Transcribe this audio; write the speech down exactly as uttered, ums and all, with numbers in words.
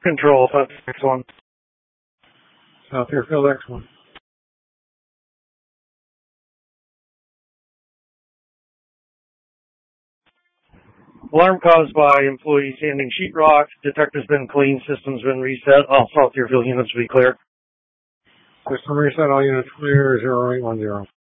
Control, that's X one. South Airfield X one. Alarm caused by employees handing sheetrock. Detector's been cleaned. System's been reset. All South Airfield units will be clear. System reset. All units clear. zero eight one zero.